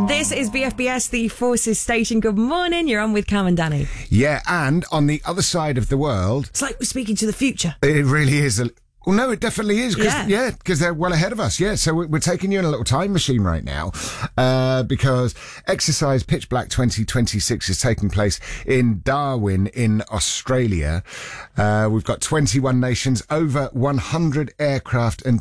This is BFBS, the Forces Station. Good morning. You're on with Cam and Danny. Yeah, and on the other side of the world... It's like we're speaking to the future. It really is. Well, no, it definitely is. Yeah. Because they're well ahead of us. Yeah, so we're taking you in a little time machine right now because Exercise Pitch Black 2026 is taking place in Darwin in Australia. We've got 21 nations, over 100 aircraft and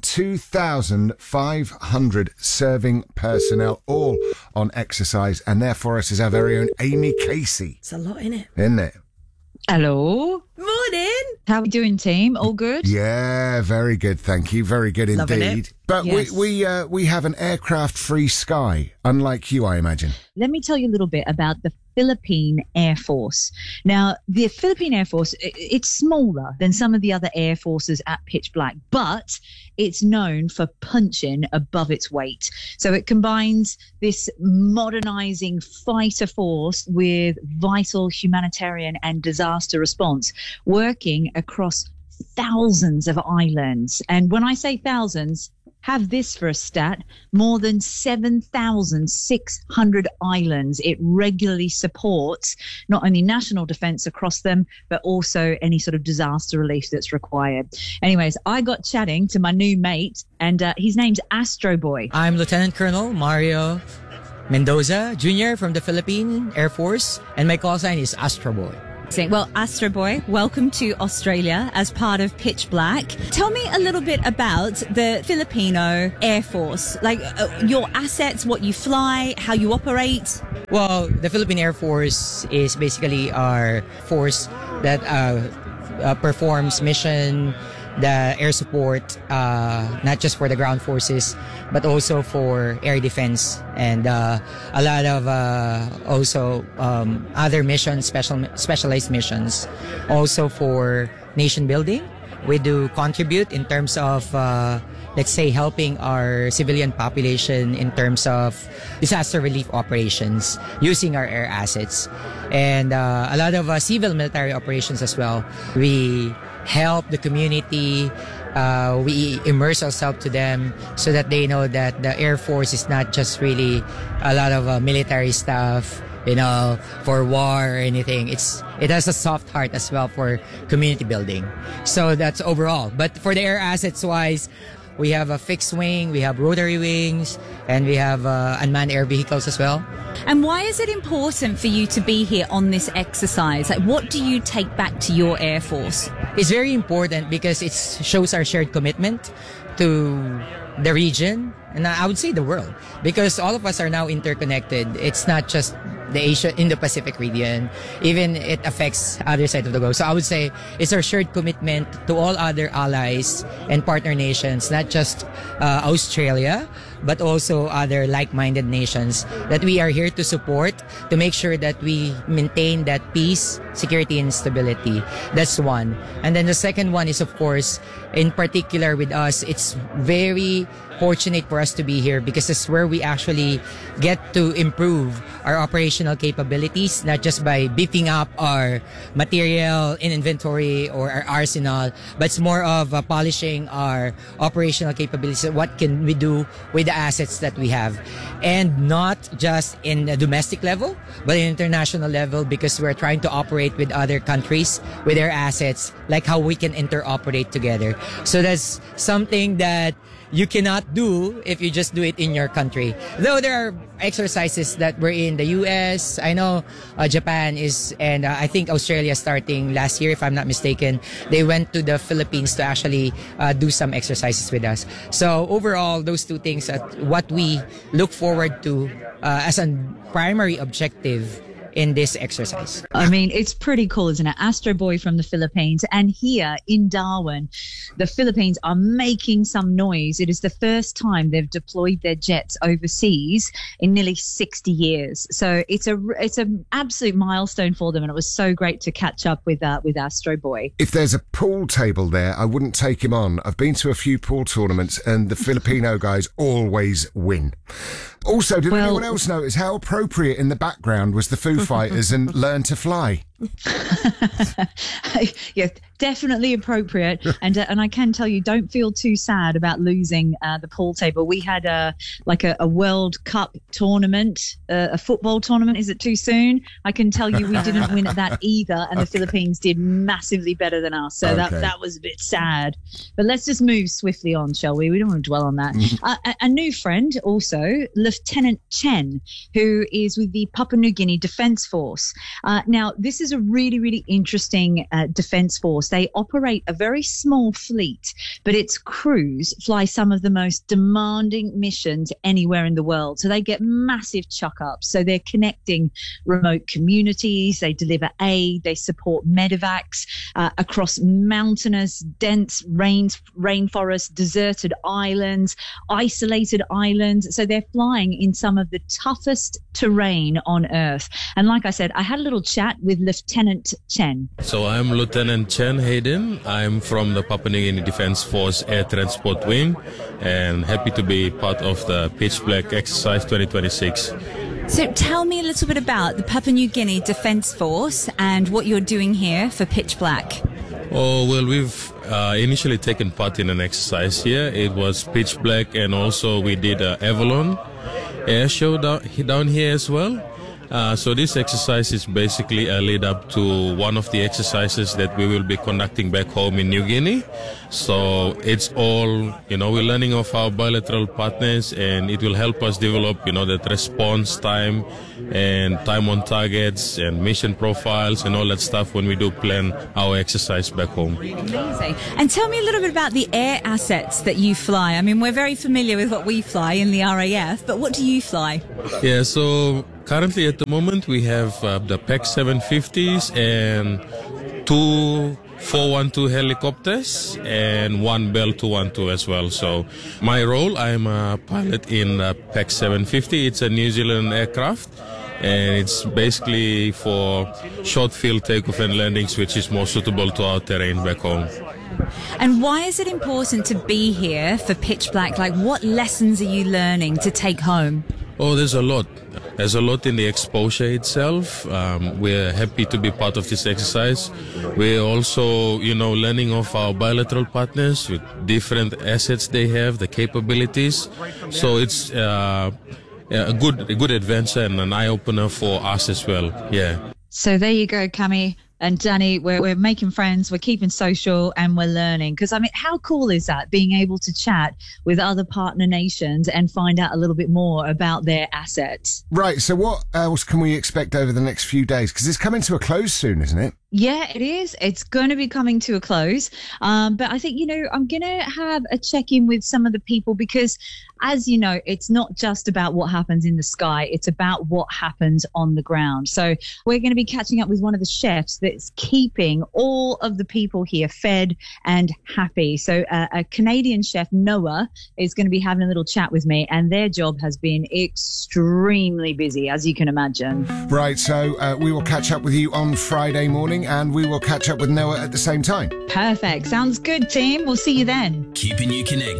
2,500 serving personnel, all on exercise. And there for us is our very own Amy Casey. It's a lot, innit? Isn't it? Hello. Morning. How are we doing, team? All good? Yeah, very good, thank you. Very good Loving indeed. it. But Yes. we have an aircraft-free sky, unlike you, I imagine. Let me tell you a little bit about the Philippine Air Force. Now, the Philippine Air Force, it's smaller than some of the other air forces at Pitch Black, but it's known for punching above its weight. So it combines this modernizing fighter force with vital humanitarian and disaster response, working across thousands of islands. And when I say thousands, have this for a stat, more than 7,600 islands it regularly supports, not only national defence across them, but also any sort of disaster relief that's required. Anyways, I got chatting to my new mate, and his name's Astro Boy. I'm Lieutenant Colonel Mario Mendoza Jr. from the Philippine Air Force, and my call sign is Astro Boy. Well, Astro Boy, welcome to Australia as part of Pitch Black. Tell me a little bit about the Filipino Air Force, like your assets, what you fly, how you operate. Well, the Philippine Air Force is basically our force that performs mission, the air support, not just for the ground forces, but also for air defense and a lot of also other missions, specialized missions. Also for nation building, we do contribute in terms of let's say helping our civilian population in terms of disaster relief operations using our air assets, and a lot of civil military operations as well. We help the community. We immerse ourselves to them so that they know that the Air Force is not just really a lot of military stuff, for war or anything. It has a soft heart as well for community building. So that's overall. But for the air assets wise, we have a fixed wing, we have rotary wings, and we have unmanned air vehicles as well. And why is it important for you to be here on this exercise? Like, what do you take back to your Air Force? It's very important because it shows our shared commitment to the region, and I would say the world, because all of us are now interconnected. It's not just the Asia, Indo-Pacific region, even it affects other side of the globe. So I would say it's our shared commitment to all other allies and partner nations, not just Australia, but also other like-minded nations that we are here to support, to make sure that we maintain that peace, security, and stability. That's one. And then the second one is, of course, in particular with us, it's very fortunate for us to be here because it's where we actually get to improve our operational capabilities, not just by beefing up our material in inventory or our arsenal, but it's more of polishing our operational capabilities. What can we do with the assets that we have? And not just in a domestic level, but in international level, because we're trying to operate with other countries with their assets, like how we can interoperate together. So that's something that you cannot do if you just do it in your country. Though there are exercises that were in the US, I know Japan is, and I think Australia starting last year, if I'm not mistaken, they went to the Philippines to actually do some exercises with us. So overall, those two things are what we look forward to as a primary objective in this exercise. I mean, it's pretty cool, isn't it? Astro Boy from the Philippines. And here in Darwin, the Philippines are making some noise. It is the first time they've deployed their jets overseas in nearly 60 years. So it's an absolute milestone for them. And it was so great to catch up with Astro Boy. If there's a pool table there, I wouldn't take him on. I've been to a few pool tournaments and the Filipino guys always win. Also, did anyone else notice how appropriate in the background was the Foo Fighters and Learn to Fly? Yeah, definitely appropriate. And I can tell you, don't feel too sad about losing the pool table. We had a World Cup tournament, a football tournament. Is it too soon? I can tell you we didn't win at that either, and the Philippines did massively better than us. So that was a bit sad. But let's just move swiftly on, shall we? We don't want to dwell on that. A new friend also, Lieutenant Chen, who is with the Papua New Guinea Defence Force. Now, this is a really, really interesting defence force. They operate a very small fleet, but its crews fly some of the most demanding missions anywhere in the world. So they get massive chuck-ups. So they're connecting remote communities. They deliver aid. They support medevacs across mountainous, dense rainforests, deserted islands, isolated islands. So they're flying in some of the toughest terrain on Earth. And like I said, I had a little chat with Lieutenant Chen. So I'm Lieutenant Chen Hayden. I'm from the Papua New Guinea Defence Force Air Transport Wing and happy to be part of the Pitch Black Exercise 2026. So tell me a little bit about the Papua New Guinea Defence Force and what you're doing here for Pitch Black. Oh, well, we've initially taken part in an exercise here. It was Pitch Black, and also we did Avalon air show down here as well. So this exercise is basically a lead up to one of the exercises that we will be conducting back home in New Guinea. So it's all, we're learning of our bilateral partners, and it will help us develop, that response time and time on targets and mission profiles and all that stuff when we do plan our exercise back home. Amazing. And tell me a little bit about the air assets that you fly. I mean, we're very familiar with what we fly in the RAF, but what do you fly? Yeah, so currently at the moment we have the PAC 750s and two 412 helicopters and one Bell 212 as well. So my role, I'm a pilot in PAC 750. It's a New Zealand aircraft, and it's basically for short field takeoff and landings, which is more suitable to our terrain back home. And why is it important to be here for Pitch Black? Like, what lessons are you learning to take home? Oh, there's a lot. There's a lot in the exposure itself. We're happy to be part of this exercise. We're also, learning of our bilateral partners with different assets they have, the capabilities. So it's a good adventure and an eye-opener for us as well. Yeah. So there you go, Cami. And Danny, we're making friends, we're keeping social, and we're learning. Because, I mean, how cool is that, being able to chat with other partner nations and find out a little bit more about their assets? Right, so what else can we expect over the next few days? Because it's coming to a close soon, isn't it? Yeah, it is. It's going to be coming to a close. But I think, I'm going to have a check-in with some of the people because, as you know, it's not just about what happens in the sky. It's about what happens on the ground. So we're going to be catching up with one of the chefs that's keeping all of the people here fed and happy. So a Canadian chef, Noah, is going to be having a little chat with me, and their job has been extremely busy, as you can imagine. Right, so we will catch up with you on Friday morning, and we will catch up with Noah at the same time. Perfect. Sounds good, team. We'll see you then. Keeping you connected.